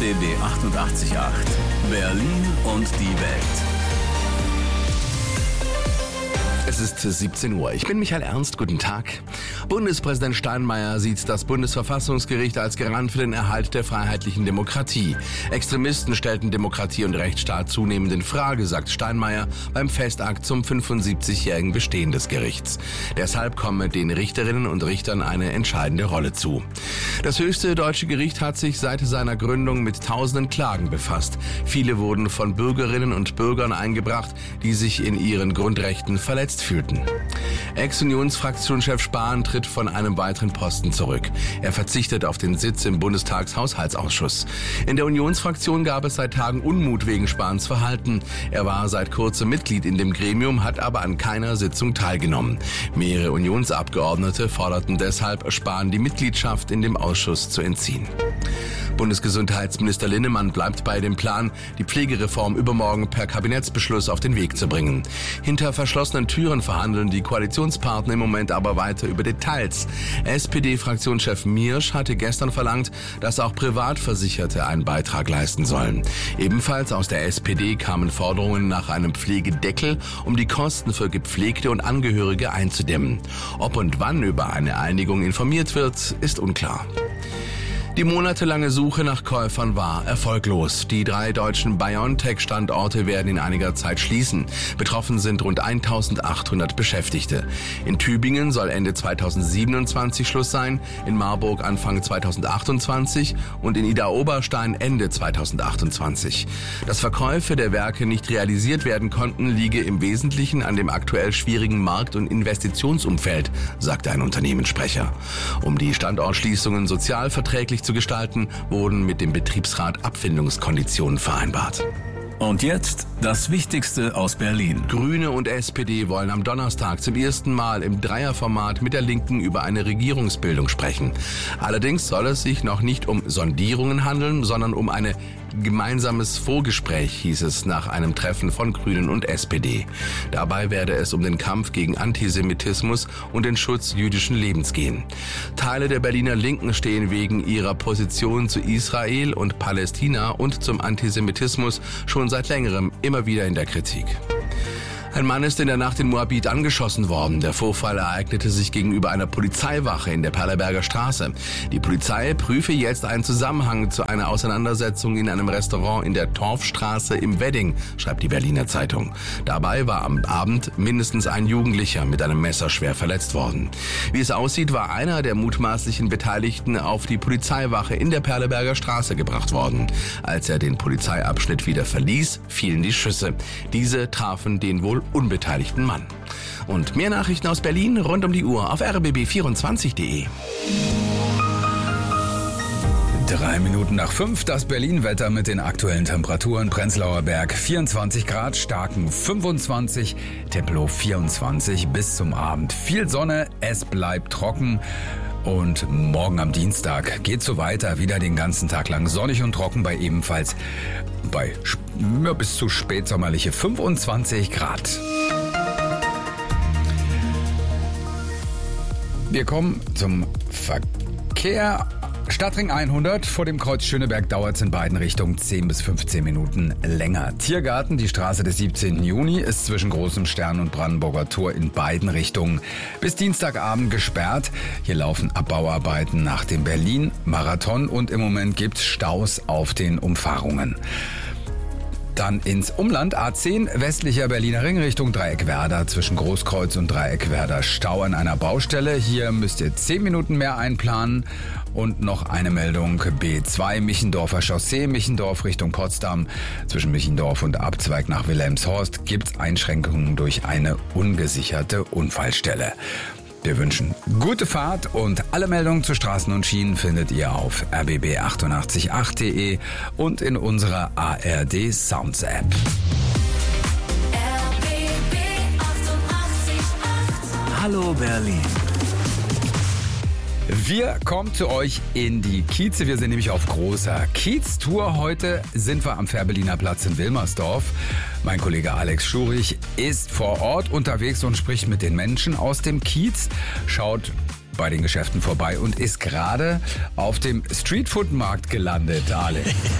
RBB 88.8 Berlin und die Welt. Es ist 17 Uhr. Ich bin Michael Ernst. Guten Tag. Bundespräsident Steinmeier sieht das Bundesverfassungsgericht als Garant für den Erhalt der freiheitlichen Demokratie. Extremisten stellten Demokratie und Rechtsstaat zunehmend in Frage, sagt Steinmeier beim Festakt zum 75-jährigen Bestehen des Gerichts. Deshalb komme den Richterinnen und Richtern eine entscheidende Rolle zu. Das höchste deutsche Gericht hat sich seit seiner Gründung mit tausenden Klagen befasst. Viele wurden von Bürgerinnen und Bürgern eingebracht, die sich in ihren Grundrechten verletzt fühlten. Ex-Unionsfraktionschef Spahn tritt von einem weiteren Posten zurück. Er verzichtet auf den Sitz im Bundestagshaushaltsausschuss. In der Unionsfraktion gab es seit Tagen Unmut wegen Spahns Verhalten. Er war seit kurzem Mitglied in dem Gremium, hat aber an keiner Sitzung teilgenommen. Mehrere Unionsabgeordnete forderten deshalb, Spahn die Mitgliedschaft in dem Ausschuss zu entziehen. Bundesgesundheitsminister Linnemann bleibt bei dem Plan, die Pflegereform übermorgen per Kabinettsbeschluss auf den Weg zu bringen. Hinter verschlossenen Türen verhandeln die Koalitionspartner im Moment aber weiter über Details. SPD-Fraktionschef Miersch hatte gestern verlangt, dass auch Privatversicherte einen Beitrag leisten sollen. Ebenfalls aus der SPD kamen Forderungen nach einem Pflegedeckel, um die Kosten für Gepflegte und Angehörige einzudämmen. Ob und wann über eine Einigung informiert wird, ist unklar. Die monatelange Suche nach Käufern war erfolglos. Die 3 deutschen BioNTech-Standorte werden in einiger Zeit schließen. Betroffen sind rund 1800 Beschäftigte. In Tübingen soll Ende 2027 Schluss sein, in Marburg Anfang 2028 und in Idar-Oberstein Ende 2028. Dass Verkäufe der Werke nicht realisiert werden konnten, liege im Wesentlichen an dem aktuell schwierigen Markt- und Investitionsumfeld, sagte ein Unternehmenssprecher. Um die Standortschließungen sozialverträglich zu gestalten, wurden mit dem Betriebsrat Abfindungskonditionen vereinbart. Und jetzt das Wichtigste aus Berlin. Grüne und SPD wollen am Donnerstag zum ersten Mal im Dreierformat mit der Linken über eine Regierungsbildung sprechen. Allerdings soll es sich noch nicht um Sondierungen handeln, sondern um ein gemeinsames Vorgespräch, hieß es nach einem Treffen von Grünen und SPD. Dabei werde es um den Kampf gegen Antisemitismus und den Schutz jüdischen Lebens gehen. Teile der Berliner Linken stehen wegen ihrer Position zu Israel und Palästina und zum Antisemitismus schon seit längerem immer wieder in der Kritik. Ein Mann ist in der Nacht in Moabit angeschossen worden. Der Vorfall ereignete sich gegenüber einer Polizeiwache in der Perleberger Straße. Die Polizei prüfe jetzt einen Zusammenhang zu einer Auseinandersetzung in einem Restaurant in der Torfstraße im Wedding, schreibt die Berliner Zeitung. Dabei war am Abend mindestens ein Jugendlicher mit einem Messer schwer verletzt worden. Wie es aussieht, war einer der mutmaßlichen Beteiligten auf die Polizeiwache in der Perleberger Straße gebracht worden. Als er den Polizeiabschnitt wieder verließ, fielen die Schüsse. Diese trafen den wohl unbeteiligten Mann. Und mehr Nachrichten aus Berlin rund um die Uhr auf rbb24.de. 3 Minuten nach 5, das Berlin-Wetter mit den aktuellen Temperaturen. Prenzlauer Berg 24 Grad, Starken 25, Tempelhof 24 bis zum Abend. Viel Sonne, es bleibt trocken. Und morgen am Dienstag geht's so weiter, wieder den ganzen Tag lang sonnig und trocken bei bis zu spätsommerliche 25 Grad. Wir kommen zum Verkehr. Stadtring 100 vor dem Kreuz Schöneberg dauert es in beiden Richtungen 10 bis 15 Minuten länger. Tiergarten, die Straße des 17. Juni, ist zwischen Großem Stern und Brandenburger Tor in beiden Richtungen bis Dienstagabend gesperrt. Hier laufen Abbauarbeiten nach dem Berlin-Marathon und im Moment gibt es Staus auf den Umfahrungen. Dann ins Umland, A10, westlicher Berliner Ring Richtung Dreieckwerder, zwischen Großkreuz und Dreieckwerder Stau an einer Baustelle. Hier müsst ihr 10 Minuten mehr einplanen. Und noch eine Meldung, B2 Michendorfer Chaussee, Michendorf Richtung Potsdam. Zwischen Michendorf und Abzweig nach Wilhelmshorst gibt es Einschränkungen durch eine ungesicherte Unfallstelle. Wir wünschen gute Fahrt und alle Meldungen zu Straßen und Schienen findet ihr auf rbb888.de und in unserer ARD Sounds App. RBB 88.8 Hallo Berlin. Wir kommen zu euch in die Kieze. Wir sind nämlich auf großer Kiez-Tour. Heute sind wir am Fährberliner Platz in Wilmersdorf. Mein Kollege Alex Schurich ist vor Ort unterwegs und spricht mit den Menschen aus dem Kiez. Schaut bei den Geschäften vorbei und ist gerade auf dem Streetfood-Markt gelandet, Ale.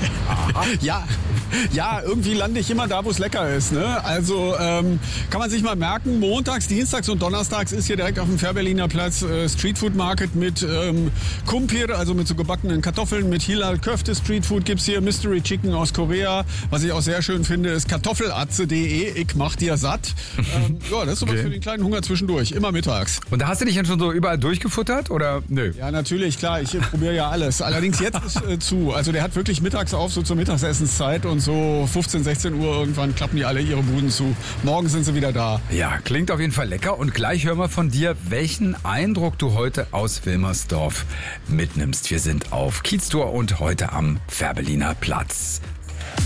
Ja, irgendwie lande ich immer da, wo es lecker ist. Ne? Also kann man sich mal merken, montags, dienstags und donnerstags ist hier direkt auf dem Fährberliner Platz Streetfood Market mit Kumpir, also mit so gebackenen Kartoffeln, mit Hilal Köfte Streetfood gibt's hier, Mystery Chicken aus Korea. Was ich auch sehr schön finde, ist kartoffelatze.de, ich mach dir satt. Das ist sowas für den kleinen Hunger zwischendurch, immer mittags. Und da hast du dich dann schon so überall durchgefuttert oder nö? Ja, natürlich, klar, ich probiere ja alles. Allerdings jetzt ist zu. Also der hat wirklich mittags auf, so zur Mittagsessenszeit und so 15, 16 Uhr irgendwann klappen die alle ihre Buden zu. Morgen sind sie wieder da. Ja, klingt auf jeden Fall lecker. Und gleich hören wir von dir, welchen Eindruck du heute aus Wilmersdorf mitnimmst. Wir sind auf Kieztor und heute am Fährberliner Platz.